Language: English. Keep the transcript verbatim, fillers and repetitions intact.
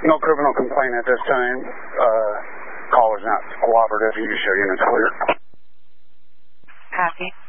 No criminal complaint at this time. Uh, caller's not cooperative. You show units clear. Copy.